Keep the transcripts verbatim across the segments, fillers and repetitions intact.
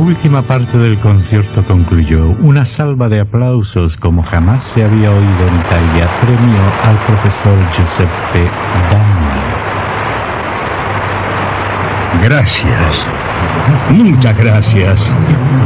última parte del concierto concluyó. Una salva de aplausos como jamás se había oído en Italia premió al profesor Giuseppe Danni. Gracias. Muchas gracias.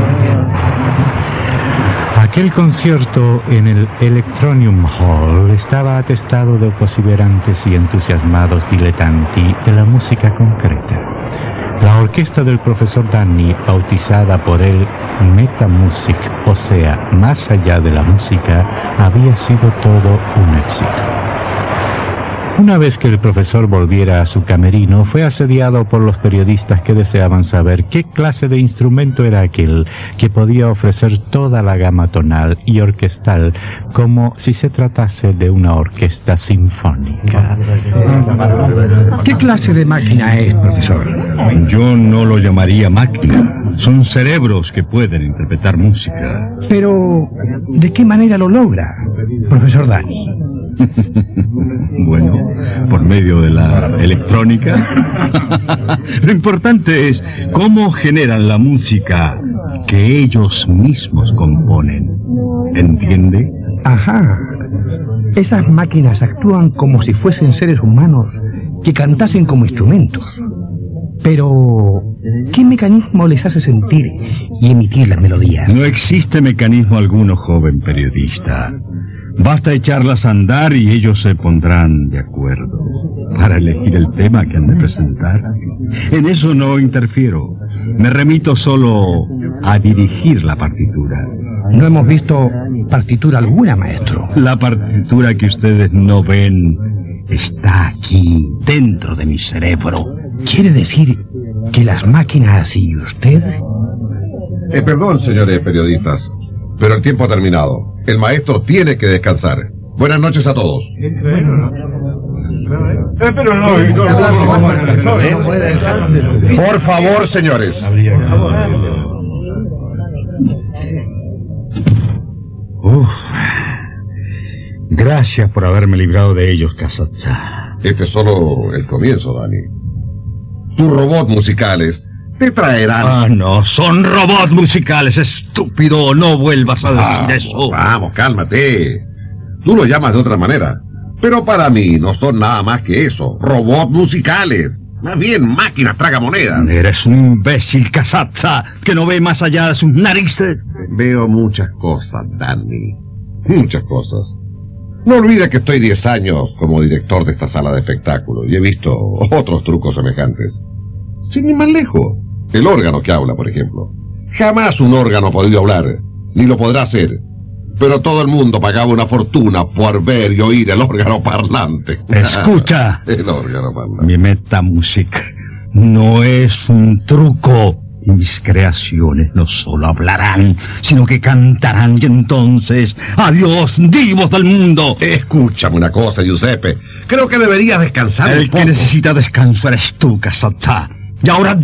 Aquel concierto en el Electronium Hall estaba atestado de perseverantes y entusiasmados dilettanti de la música concreta. La orquesta del profesor Danni, bautizada por él Metamusic, o sea, más allá de la música, había sido todo un éxito. Una vez que el profesor volviera a su camerino, fue asediado por los periodistas que deseaban saber qué clase de instrumento era aquel que podía ofrecer toda la gama tonal y orquestal, como si se tratase de una orquesta sinfónica. ¿Qué clase de máquina es, profesor? Yo no lo llamaría máquina. Son cerebros que pueden interpretar música. Pero, ¿de qué manera lo logra, profesor Danni? Bueno, por medio de la electrónica. Lo importante es cómo generan la música que ellos mismos componen. ¿Entiende? Ajá. Esas máquinas actúan como si fuesen seres humanos que cantasen como instrumentos. Pero, ¿qué mecanismo les hace sentir y emitir las melodías? No existe mecanismo alguno, joven periodista. Basta echarlas a andar y ellos se pondrán de acuerdo para elegir el tema que han de presentar. En eso no interfiero. Me remito solo a dirigir la partitura. No hemos visto partitura alguna, maestro. La partitura que ustedes no ven está aquí, dentro de mi cerebro. ¿Quiere decir que las máquinas y usted? Eh, perdón, señores periodistas, pero el tiempo ha terminado. El maestro tiene que descansar. Buenas noches a todos. Por favor, señores. Uf. Gracias por haberme librado de ellos, Casazza. Este es solo el comienzo, Danny. Tus robots musicales te traerán... Ah, no, son robots musicales, estúpido. No vuelvas a decir vamos, eso. Vamos, cálmate. Tú lo llamas de otra manera. Pero para mí no son nada más que eso. Robots musicales. Más bien máquinas tragamonedas. Eres un imbécil, Casazza, que no ve más allá de sus narices. Veo muchas cosas, Danny. Muchas cosas. No olvides que estoy diez años como director de esta sala de espectáculos y he visto otros trucos semejantes. Sin ir más lejos. El órgano que habla, por ejemplo. Jamás un órgano ha podido hablar, ni lo podrá hacer. Pero todo el mundo pagaba una fortuna por ver y oír el órgano parlante. Escucha. El órgano parlante. Mi Metamusic no es un truco. Y mis creaciones no solo hablarán, sino que cantarán y entonces, ¡adiós, divos del mundo! Escúchame una cosa, Giuseppe. Creo que deberías descansar El un poco. que necesita descanso eres tú, Casazza. Y ahora